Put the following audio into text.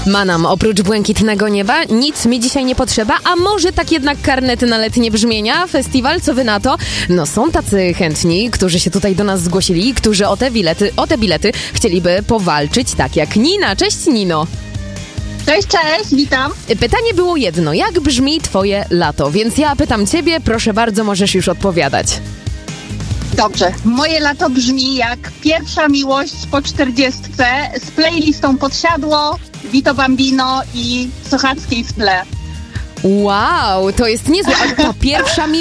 Ma nam oprócz błękitnego nieba nic mi dzisiaj nie potrzeba, a może tak jednak karnety na letnie brzmienia? Festiwal, co wy na to? No są tacy chętni, którzy się tutaj do nas zgłosili, którzy o te bilety chcieliby powalczyć, tak jak Nina. Cześć, Nino. Cześć, witam. Pytanie było jedno, jak brzmi twoje lato? Więc ja pytam ciebie, proszę bardzo, możesz już odpowiadać. Dobrze, moje lato brzmi jak pierwsza miłość po 40 z playlistą Podsiadło, Vito Bambino i Sochackiej w tle. Wow, to jest niezłe, a ta pierwsza